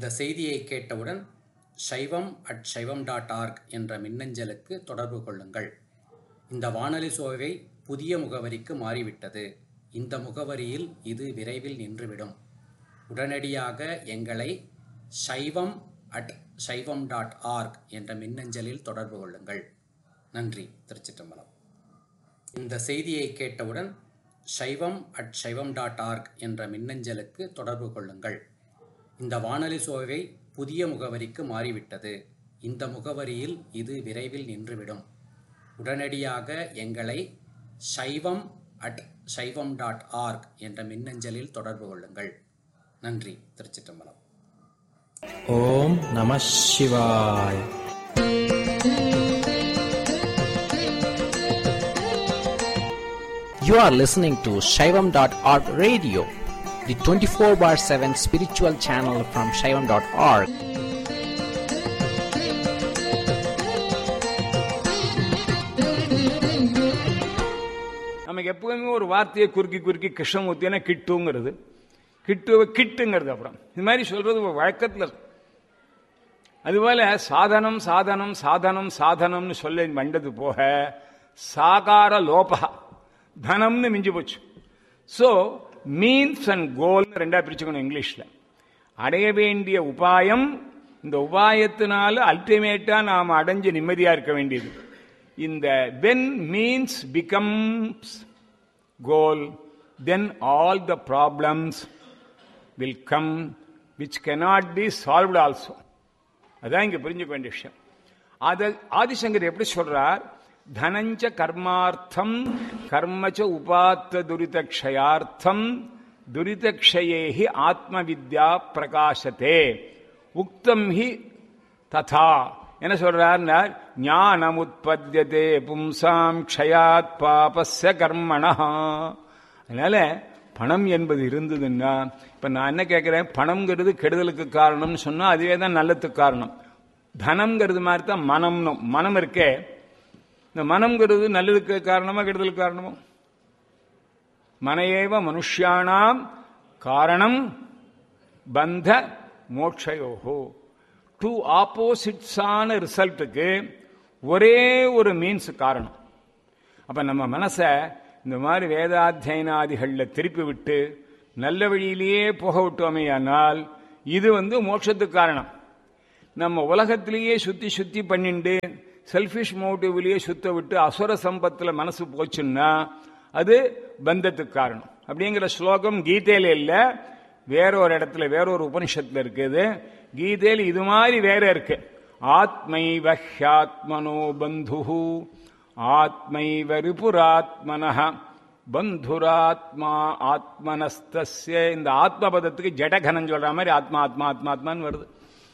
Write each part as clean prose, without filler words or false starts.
இந்த செய்தியை கேட்டவுடன் shaivam@shaivam.org என்ற மின்னஞ்சலுக்கு தொடர்பு கொள்ளுங்கள். இந்த வானொலி சோவை புதிய முகவரிக்கு மாறிவிட்டது. இந்த முகவரியில் இது விரைவில் நின்றுவிடும். உடனடியாக எங்களை shaivam@shaivam.org என்ற மின்னஞ்சலில் தொடர்பு கொள்ளுங்கள். நன்றி. திருச்சிற்றம்பலம். இந்த செய்தியை கேட்டவுடன் shaivam@shaivam.org என்ற மின்னஞ்சலுக்கு தொடர்பு கொள்ளுங்கள். இந்த வானொலி சோவை புதிய முகவரிக்கு மாறிவிட்டது. இந்த முகவரியில் இது விரைவில் நின்றுவிடும். உடனடியாக எங்களை shaivam@shaivam.org என்ற மின்னஞ்சலில் தொடர்பு கொள்ளுங்கள். நன்றி. திருச்சிற்றம்பலம். ஓம் நம சிவாய். You are listening to Shaivam.org radio, the 24/7 spiritual channel from Shaivam.org. நமக்கு எப்பவுமே ஒரு வார்த்தையை குறுக்கி குறுக்கி கிருஷ்ணமூர்த்தினா கிட்டுங்கிறது, கிட்டுங்கிறது அப்புறம் இது மாதிரி சொல்றது வழக்கத்தில். அதுபோல சாதனம் சாதனம் சாதனம் சாதனம்னு சொல்ல வந்தது போக சாகார லோபா தனம்னு மிஞ்சி போச்சு. ஸோ மீன்ஸ் அண்ட் கோல்னு ரெண்டா பிரிச்சுக்கணும் இங்கிலீஷ்ல. அடைய வேண்டிய உபாயம், இந்த உபாயத்தினால அல்டிமேட்டா நாம் அடைஞ்சு நிம்மதியா இருக்க வேண்டியது. இந்த when means becomes goal, then all the problems will come which cannot be solved also. அதான் இங்க புரிஞ்சுக்க வேண்டிய விஷயம். அதை ஆதிசங்கர் எப்படி சொல்றார்? தனஞ்ச கர்மார்த்தம் கர்மச்ச உபாத்த துரிதக்ஷயார்த்தம் துரிதக்ஷயேஹி ஆத்ம வித்யா பிரகாசத்தே உக்தம் ஹி ததா. என்ன சொல்றார்? ஞானம் உற்பத்தியதே பும்சாம் க்ஷயாத் பாபஸ்ய கர்மணஹ. அதனால பணம் என்பது இருந்ததுன்னா, இப்ப நான் என்ன கேட்கிறேன், பணம்ங்கிறது கெடுதலுக்கு காரணம்னு சொன்னா அதுவே தான் நல்லதுக்கு காரணம். தனம்ங்கிறது மாதிரி தான் மனம்னு. மனம் இருக்கே, இந்த மனம்ங்கிறது நல்லதுக்கு காரணமா கெடுதலுக்கு காரணமோ? மனையேவ மனுஷ்யானாம் காரணம் பந்த மோட்சயோஹோ. டூ ஆப்போசிட்ஸான ரிசல்ட்டுக்கு ஒரே ஒரு மீன்ஸ் காரணம். அப்ப நம்ம மனசை இந்த மாதிரி வேதாத்தியனாதிகளில் திருப்பி விட்டு நல்ல வழியிலேயே போக விட்டோமேயானால் இது மோட்சத்துக்கு காரணம். நம்ம உலகத்திலேயே சுத்தி சுத்தி பண்ணிண்டு செல்ஃபிஷ் மோட்டிவ்லயே சுத்த விட்டு அசுர சம்பத்தில் மனசு போச்சுன்னா அது பந்தத்துக்கு காரணம். அப்படிங்கிற ஸ்லோகம் கீதையில இல்ல, வேறொரு இடத்துல வேறொரு உபனிஷத்துல இருக்குது. கீதையில் இது மாதிரி வேற இருக்கு. ஆத்மைவ ஹ்யாத்மனோ பந்துஹு ஆத்மைவ ரிபுராத்மனஹ பந்துராத்மா ஆத்மனஸ்தஸ்ய. இந்த ஆத்ம பதத்துக்கு ஜடகனம் சொல்ற மாதிரி ஆத்மா ஆத்மா ஆத்மா ஆத்மான்னு வருது.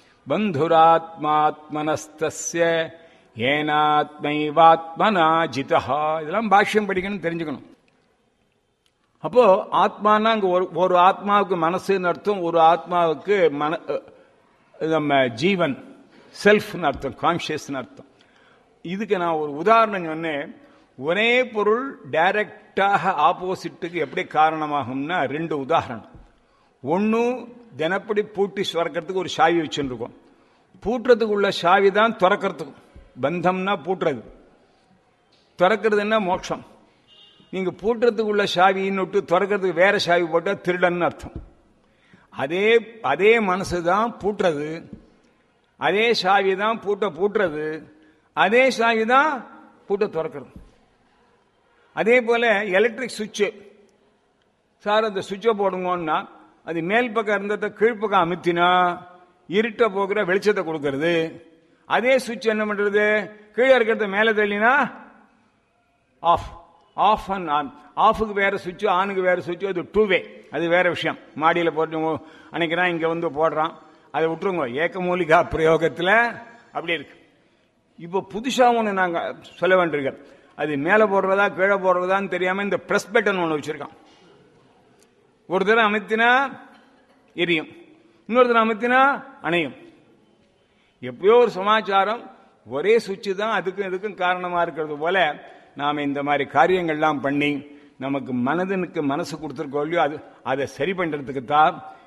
பந்துராத்மாத்மனஸ்தஸ்ய ஏனாத்மைவாத்மனா ஜிதஹா. இதெல்லாம் பாஷ்யம் படிக்கணும், தெரிஞ்சுக்கணும். அப்போ ஆத்மானா அங்க ஒரு ஆத்மாவுக்கு மனசுன்னு அர்த்தம், ஒரு ஆத்மாவுக்கு நம்ம ஜீவன் செல்ஃப்னு அர்த்தம், கான்சியஸ்னு அர்த்தம். இதுக்கு நான் ஒரு உதாரணம் சொன்னேன். ஒரே பொருள் டைரக்டாக ஆப்போசிட்டுக்கு எப்படி காரணமாகும்னா ரெண்டு உதாரணம். ஒன்னு, தினப்படி பூட்டி சுரக்கிறதுக்கு ஒரு சாவி வச்சுருக்கோம். பூட்டுறதுக்கு உள்ள சாவி தான் திறக்கிறதுக்கும். பந்தம்னா பூட்டுறது, திறக்கிறதுன்னா மோட்சம். நீங்க பூட்டுறதுக்கு உள்ள சாவின்னு விட்டு திறக்கிறதுக்கு வேற சாவி போட்டா திருடன்னு அர்த்தம். அதே மனசு தான் பூட்டுறது, அதே சாவி தான் பூட்டுறது, அதே சாவி தான் பூட்ட திறக்கிறது. அதே போல எலக்ட்ரிக் சுவிட்சு, சார் அந்த சுவிட்சை போடுங்கன்னா அது மேல் பக்கம் இருந்ததை கீழ்ப்பக்கம் அமுத்தினா இருட்ட போகிற வெளிச்சத்தை கொடுக்கறது. அதே சுவிட்ச் என்ன பண்றது? கீழே இருக்கிறத மேல தள்ளினா ஆஃப், ஆஃப் அண்ட் ஆன். ஆஃபுக்கு வேற சுவிட்சு, ஆனுக்கு வேற சுவிட்சு. அது டூ வே, அது வேற விஷயம். மாடியில் போட்டு அன்னைக்குதான் இங்க போடுறான், அதை விட்டுருங்க. ஏக்கமூலிகா பிரயோகத்தில் அப்படி இருக்கு. இப்போ புதுசா ஒன்று நாங்க சொல்ல வேண்டியிருக்கோம். அது மேல போடுறதா கீழே போடுறதான்னு தெரியாம இந்த பிரஸ் பட்டன் ஒன்று வச்சிருக்கான். ஒரு தடவை அமைத்தினா எரியும், இன்னொரு தடவை அமைத்தினா அணையும். எப்பயோ ஒரு சமாச்சாரம், ஒரே சுவிட்சு தான் அதுக்கும் இதுக்கும் காரணமா இருக்கிறது போல நாம இந்த மாதிரி காரியங்கள்லாம் பண்ணி நமக்கு மனதுக்கு மனசு கொடுத்துருக்கோம் இல்லையோ, அதை சரி பண்றதுக்கு தான்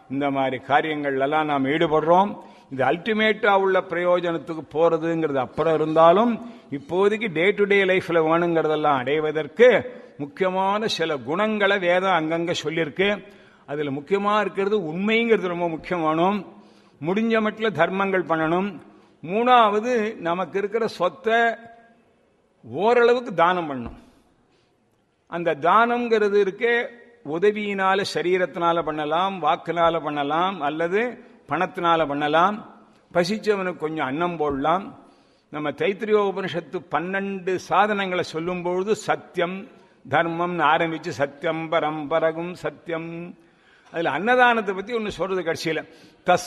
இந்த மாதிரி காரியங்கள்லாம் நாம் ஈடுபடுறோம். இது அல்டிமேட்டா உள்ள பிரயோஜனத்துக்கு போறதுங்கிறது அப்புறம் இருந்தாலும் இப்போதைக்கு டே டு டே லைஃப்ல வேணுங்கிறதெல்லாம் அடைவதற்கு முக்கியமான சில குணங்களை வேதம் அங்கங்க சொல்லியிருக்கு. அதுல முக்கியமா இருக்கிறது உண்மைங்கிறது ரொம்ப முக்கியமானும். முடிஞ்ச மட்டும் தர்மங்கள் பண்ணணும். மூணாவது, நமக்கு இருக்கிற சொத்தை ஓரளவுக்கு தானம் பண்ணணும். அந்த தானம்ங்கிறது இருக்கே, உதவியினால சரீரத்தினால பண்ணலாம், வாக்குனால பண்ணலாம், அல்லது பணத்தினால பண்ணலாம். பசிச்சவனுக்கு கொஞ்சம் அன்னம் போடலாம். நம்ம தைத்திரிய உபனிஷத்து 12 சாதனங்களை சொல்லும்பொழுது சத்தியம் தர்மம் ஆரம்பிச்சு சத்தியம் பரம்பரகும் சத்தியம், அதுல அன்னதானத்தை பத்தி ஒன்னு சொல்றது கடைசியில.